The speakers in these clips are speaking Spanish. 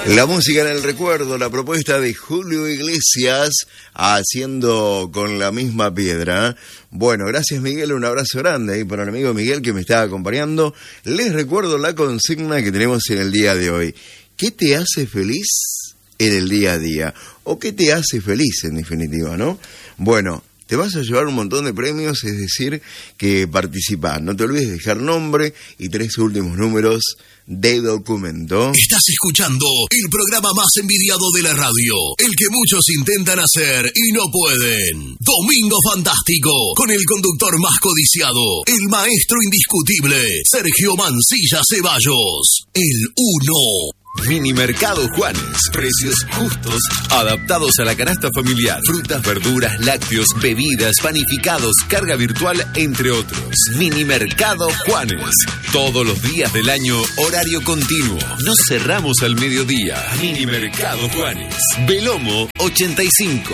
La música en el recuerdo, la propuesta de Julio Iglesias haciendo con la misma piedra. Bueno, gracias Miguel, un abrazo grande ahí para el amigo Miguel que me está acompañando. Les recuerdo la consigna que tenemos en el día de hoy. ¿Qué te hace feliz en el día a día? ¿O qué te hace feliz en definitiva, no? Bueno, te vas a llevar un montón de premios, es decir, que participás. No te olvides de dejar nombre y 3 últimos números de documento. Estás escuchando el programa más envidiado de la radio, el que muchos intentan hacer y no pueden. Domingo Fantástico, con el conductor más codiciado, el maestro indiscutible, Sergio Mancilla Ceballos, el uno. Minimercado Juanes, precios justos, adaptados a la canasta familiar, frutas, verduras, lácteos, bebidas, panificados, carga virtual, entre otros. Minimercado Juanes, todos los días del año, horario continuo, no cerramos al mediodía. Minimercado Juanes, Belomo 85.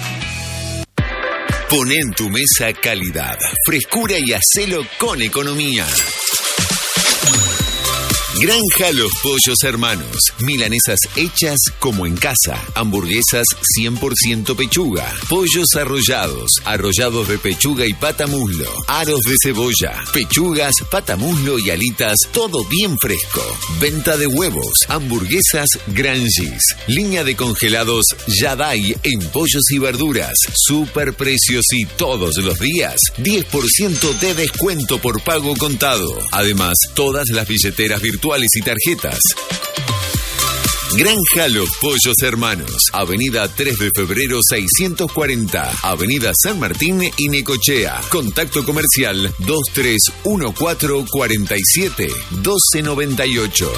Pon en tu mesa calidad, frescura y hacelo con economía. Granja Los Pollos Hermanos, milanesas hechas como en casa, hamburguesas 100% pechuga, pollos arrollados de pechuga y pata muslo, aros de cebolla, pechugas, pata muslo y alitas, todo bien fresco. Venta de huevos, hamburguesas Grangees, línea de congelados Yadai en pollos y verduras, super precios y todos los días 10% de descuento por pago contado. Además, todas las billeteras virtuales y tarjetas. Granja Los Pollos Hermanos, Avenida 3 de Febrero 640, Avenida San Martín y Necochea. Contacto comercial 2314 47 1298.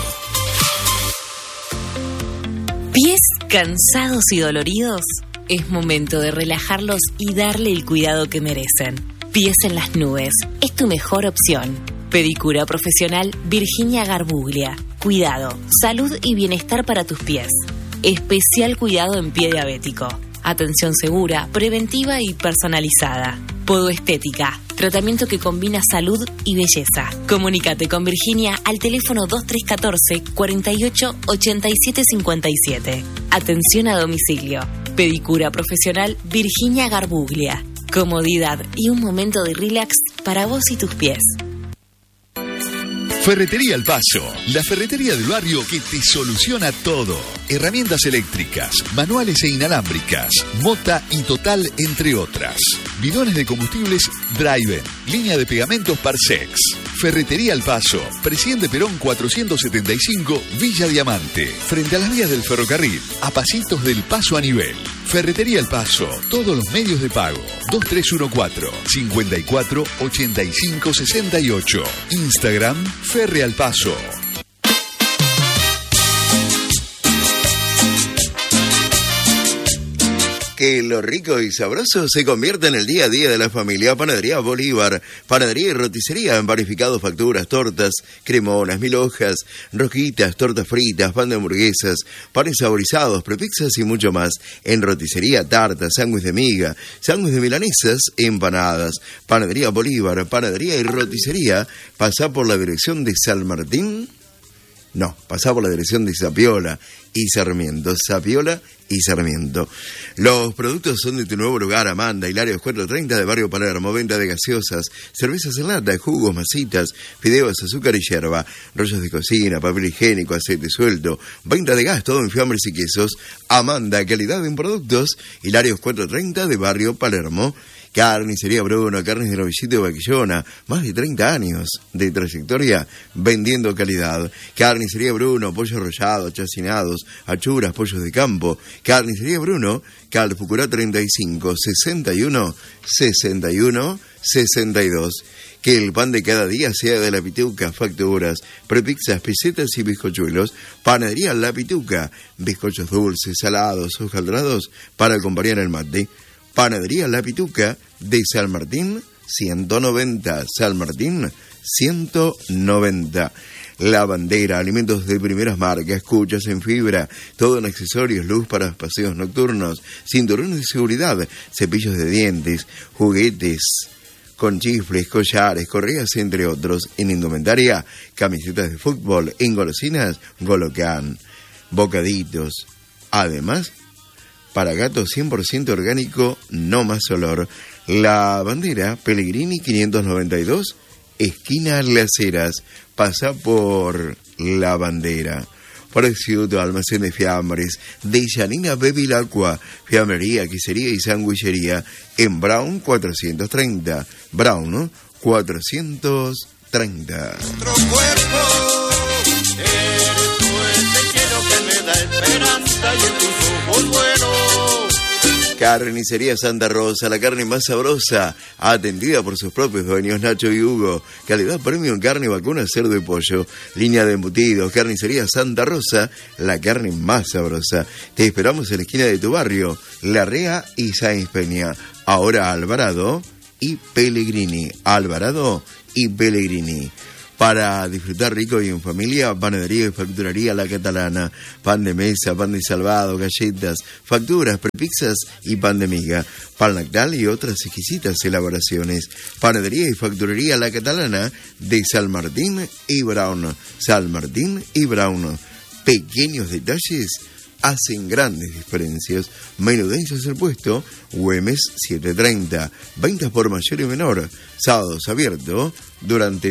¿Pies cansados y doloridos? Es momento de relajarlos y darle el cuidado que merecen. Pies en las nubes es tu mejor opción. Pedicura profesional Virginia Garbuglia. Cuidado, salud y bienestar para tus pies. Especial cuidado en pie diabético. Atención segura, preventiva y personalizada. Podoestética, tratamiento que combina salud y belleza. Comunícate con Virginia al teléfono 2314 48 87 57. Atención a domicilio. Pedicura profesional Virginia Garbuglia. Comodidad y un momento de relax para vos y tus pies. Ferretería El Paso, la ferretería del barrio que te soluciona todo. Herramientas eléctricas, manuales e inalámbricas, Mota y Total, entre otras. Bidones de combustibles Driven, línea de pegamentos Parsex. Ferretería El Paso, Presidente Perón 475, Villa Diamante, frente a las vías del ferrocarril, a pasitos del Paso a nivel. Ferretería El Paso, todos los medios de pago. 2314 54 85 68. Instagram Ferre Al Paso. Que lo rico y sabroso se convierta en el día a día de la familia. Panadería Bolívar, panadería y roticería en panificados, facturas, tortas, cremonas, 1000 hojas, rosquitas, tortas fritas, pan de hamburguesas, panes saborizados, prepizzas y mucho más. En roticería, tartas, sándwich de miga, sándwich de milanesas, empanadas. Panadería Bolívar, panadería y roticería. Pasá por la dirección de San Martín. No, pasá por la dirección de Zapiola y Sarmiento. Zapiola y Sarmiento. Los productos son de tu nuevo lugar, Amanda, Hilario 430 de Barrio Palermo. Venta de gaseosas, cervezas en lata, jugos, masitas, fideos, azúcar y yerba, rollos de cocina, papel higiénico, aceite suelto. Venta de gas, todo en fiambres y quesos. Amanda, calidad en productos. Hilario 430 de Barrio Palermo. Carnicería Bruno, carnes de novillito de Vaquillona, más de 30 años de trayectoria vendiendo calidad. Carnicería Bruno, pollo arrollado, chacinados, achuras, pollos de campo. Carnicería Bruno, Calfucurá 35 61 61 62. Que el pan de cada día sea de La Pituca, facturas, prepizzas, pesetas y bizcochuelos. Panadería La Pituca, bizcochos dulces, salados, hojaldrados para acompañar el mate. Panadería La Pituca de San Martín 190, San Martín 190. La Bandera, alimentos de primeras marcas, cuchas en fibra, todo en accesorios, luz para paseos nocturnos, cinturones de seguridad, cepillos de dientes, juguetes con chifles, collares, correas, entre otros. En indumentaria, camisetas de fútbol, en golosinas, Golocan. bocaditos. Además, para gato 100% orgánico, no más olor. La Bandera, Pellegrini 592, esquina Las Heras. Pasa por La Bandera. Prosciutto, almacén de fiambres de Janina Bevilacqua, fiambrería, quesería y sandwichería en Brown 430. Brown, ¿no? 430. Nuestro cuerpo, eres tú ese cielo que me da esperanza y en tus ojos bueno. Carnicería Santa Rosa, la carne más sabrosa, atendida por sus propios dueños Nacho y Hugo. Calidad premium en carne, vacuna, cerdo y pollo. Línea de embutidos, Carnicería Santa Rosa, la carne más sabrosa. Te esperamos en la esquina de tu barrio, Larrea y Sáenz Peña. Ahora Alvarado y Pellegrini. Alvarado y Pellegrini. Para disfrutar rico y en familia, panadería y facturaría La Catalana. Pan de mesa, pan de salvado, galletas, facturas, prepizzas y pan de miga. Pan lactal y otras exquisitas elaboraciones. Panadería y facturaría La Catalana de San Martín y Brown. San Martín y Brown. Pequeños detalles hacen grandes diferencias. Menudencias al puesto, Güemes 730. Ventas por mayor y menor. Sábados abiertos durante